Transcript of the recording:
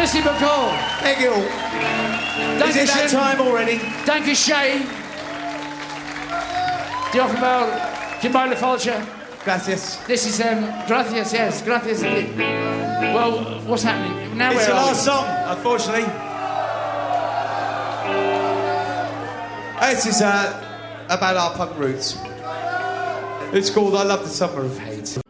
Merci beaucoup. Thank you. Is it that time already? Danke schön. Diolch yn fawr. Cymbaile falcha. Gracias. This is, gracias, yes, gracias indeed. Well, what's happening? Now It's where the are last we? song, unfortunately. This is about our punk roots. It's called I Love the Summer of Hate.